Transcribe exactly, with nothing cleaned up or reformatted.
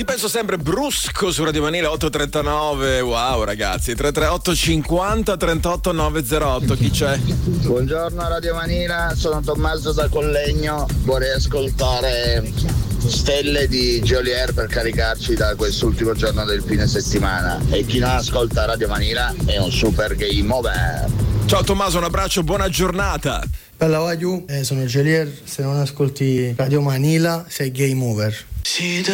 Ti penso sempre brusco su Radio Vanilla otto trentanove. Wow ragazzi, tre tre otto cinquanta trentotto novecentootto. Chi c'è? Buongiorno Radio Vanilla, sono Tommaso da Collegno. Vorrei ascoltare Stelle di Geolier per caricarci da quest'ultimo giorno del fine settimana. E chi non ascolta Radio Vanilla è un super game over. Ciao Tommaso, un abbraccio, buona giornata. Bella Wagyu, eh, sono Geolier, se non ascolti Radio Vanilla sei game over.